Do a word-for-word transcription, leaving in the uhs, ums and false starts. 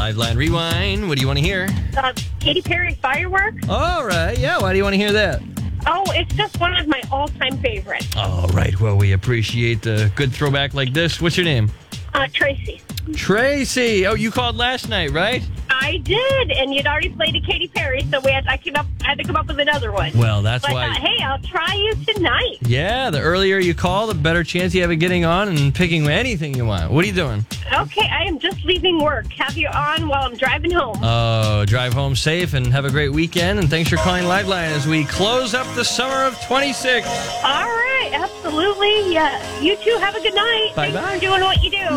Liveline Rewind. What do you want to hear? Uh, Katy Perry, Fireworks. All right. Yeah, why do you want to hear that? Oh, it's just one of my all-time favorites. All right. Well, we appreciate a good throwback like this. What's your name? Uh, Tracy. Tracy. Oh, you called last night, right? I did, and you'd already played a Katy Perry, so we had, I, came up, I had to come up with another one. Well, that's but, why. Uh, hey, I'll try you tonight. Yeah, the earlier you call, the better chance you have of getting on and picking anything you want. What are you doing? Okay, I am just leaving work. Have you on while I'm driving home. Oh, drive home safe and have a great weekend. And thanks for calling Liveline as we close up the summer of twenty-six. All right, absolutely. Yeah, you two have a good night. Bye-bye. Thanks for doing what you do.